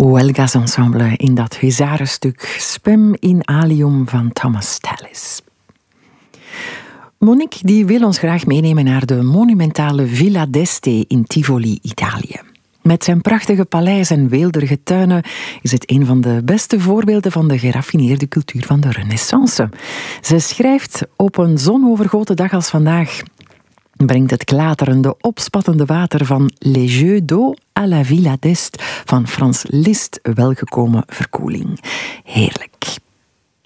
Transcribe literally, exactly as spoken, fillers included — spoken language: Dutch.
Huelgas Ensemble in dat huzarenstuk Spem in Alium van Thomas Tallis. Monique die wil ons graag meenemen naar de monumentale Villa d'Este in Tivoli, Italië. Met zijn prachtige paleis en weelderige tuinen is het een van de beste voorbeelden van de geraffineerde cultuur van de Renaissance. Ze schrijft: op een zonovergoten dag als vandaag brengt het klaterende, opspattende water van Les Jeux d'eau à la Villa d'Este van Frans Liszt welgekomen verkoeling. Heerlijk.